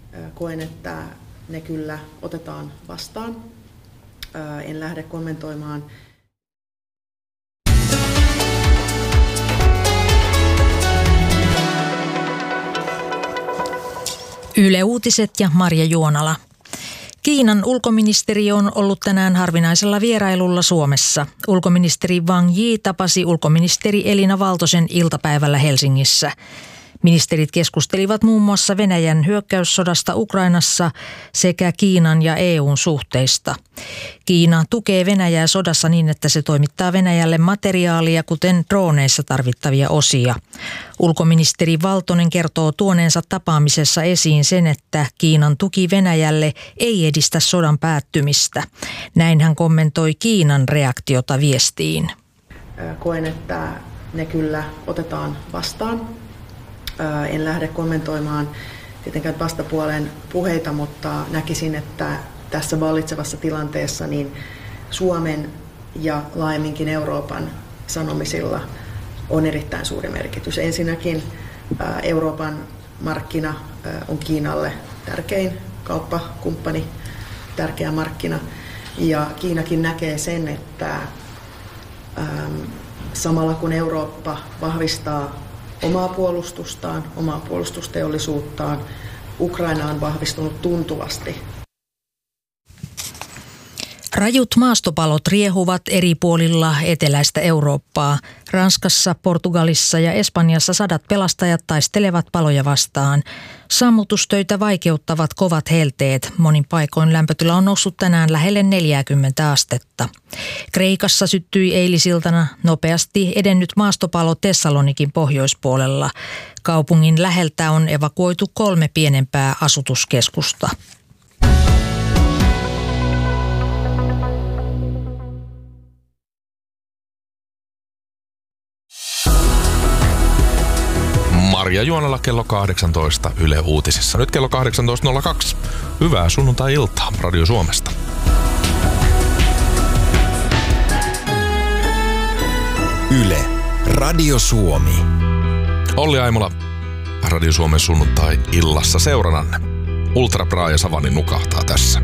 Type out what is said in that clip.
Koen, että ne kyllä otetaan vastaan. En lähde kommentoimaan. Yle Uutiset ja Marja Juonala. Kiinan ulkoministeri on ollut tänään harvinaisella vierailulla Suomessa. Ulkoministeri Wang Yi tapasi ulkoministeri Elina Valtosen iltapäivällä Helsingissä. Ministerit keskustelivat muun muassa Venäjän hyökkäyssodasta Ukrainassa sekä Kiinan ja EU:n suhteista. Kiina tukee Venäjää sodassa niin, että se toimittaa Venäjälle materiaalia, kuten drooneissa tarvittavia osia. Ulkoministeri Valtonen kertoo tuoneensa tapaamisessa esiin sen, että Kiinan tuki Venäjälle ei edistä sodan päättymistä. Näin hän kommentoi Kiinan reaktiota viestiin. Koen, että ne kyllä otetaan vastaan. En lähde kommentoimaan tietenkään vastapuolen puheita, mutta näkisin, että tässä vallitsevassa tilanteessa niin Suomen ja laajemminkin Euroopan sanomisilla on erittäin suuri merkitys. Ensinnäkin Euroopan markkina on Kiinalle tärkein kauppakumppani, tärkeä markkina. Ja Kiinakin näkee sen, että samalla kun Eurooppa vahvistaa omaa puolustustaan, omaa puolustusteollisuuttaan, Ukraina on vahvistunut tuntuvasti. Rajut maastopalot riehuvat eri puolilla eteläistä Eurooppaa. Ranskassa, Portugalissa ja Espanjassa 100 pelastajat taistelevat paloja vastaan. Sammutustöitä vaikeuttavat kovat helteet. Monin paikoin lämpötila on noussut tänään lähelle 40 astetta. Kreikassa syttyi eilisiltana nopeasti edennyt maastopalo Tessalonikin pohjoispuolella. Kaupungin läheltä on evakuoitu 3 pienempää asutuskeskusta. Marja Juonala kello 18 Yle Uutisissa. Nyt kello 18.02. Hyvää sunnuntai-iltaa Radio Suomesta. Yle Radio Suomi. Olli Aimola Radio Suomen sunnuntai-illassa seurananne. Ultra Bra ja Savani nukahtaa tässä.